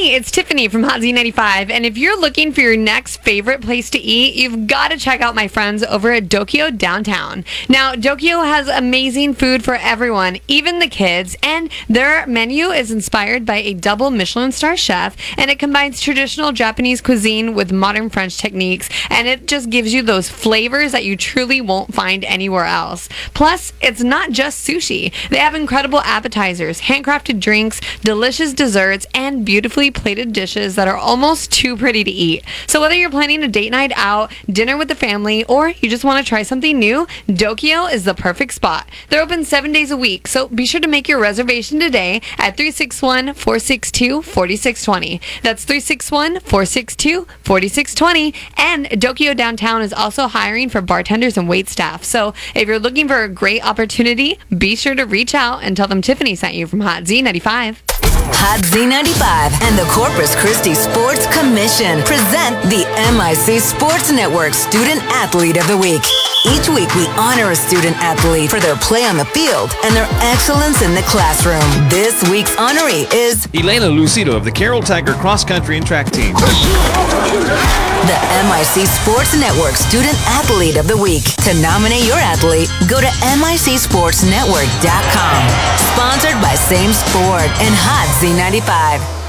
Hey, it's Tiffany from Hot Z95, and if you're looking for your next favorite place to eat, you've got to check out my friends over at Dokyo Downtown. Now, Dokyo has amazing food for everyone, even the kids, and their menu is inspired by a double Michelin star chef, and it combines traditional Japanese cuisine with modern French techniques, and it just gives you those flavors that you truly won't find anywhere else. Plus, it's not just sushi. They have incredible appetizers, handcrafted drinks, delicious desserts, and beautifully plated dishes that are almost too pretty to eat. So whether you're planning a date night out, dinner with the family, or you just want to try something new, Dokyo is the perfect spot. They're open 7 days a week, so be sure to make your reservation today at 361-462-4620. That's 361-462-4620. And Dokyo Downtown is also hiring for bartenders and wait staff. So if you're looking for a great opportunity, be sure to reach out and tell them Tiffany sent you from Hot Z95. Hot Z95 and the Corpus Christi Sports Commission present the MIC Sports Network Student Athlete of the Week. Each week, we honor a student athlete for their play on the field and their excellence in the classroom. This week's honoree is Elena Lucido of the Carroll Tiger Cross Country and Track Team. The MIC Sports Network Student Athlete of the Week. To nominate your athlete, go to MICSportsNetwork.com. Sponsored by Same Sport and Hot Z95.